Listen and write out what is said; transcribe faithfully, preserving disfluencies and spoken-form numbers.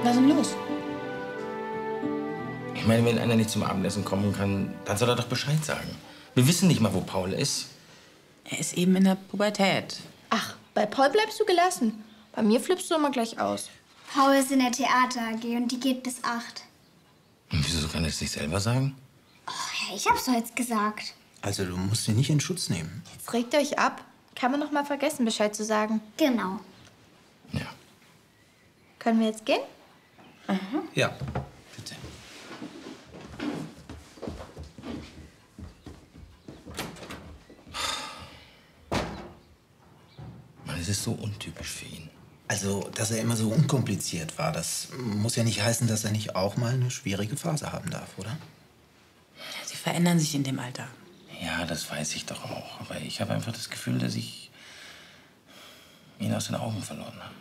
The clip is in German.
Was ist denn los? Ich meine, wenn einer nicht zum Abendessen kommen kann, dann soll er doch Bescheid sagen. Wir wissen nicht mal, wo Paul ist. Er ist eben in der Pubertät. Ach, bei Paul bleibst du gelassen. Bei mir flippst du immer gleich aus. Paul ist in der Theater-A G und die geht bis acht. Und wieso kann er es nicht selber sagen? Oh, ja, ich hab's doch jetzt gesagt. Also, du musst ihn nicht in Schutz nehmen. Jetzt regt ihr euch ab. Kann man noch mal vergessen, Bescheid zu sagen. Genau. Ja. Können wir jetzt gehen? Ja, bitte. Mann, es ist so untypisch für ihn. Also, dass er immer so unkompliziert war, das muss ja nicht heißen, dass er nicht auch mal eine schwierige Phase haben darf, oder? Sie verändern sich in dem Alter. Ja, das weiß ich doch auch. Aber ich habe einfach das Gefühl, dass ich ihn aus den Augen verloren habe.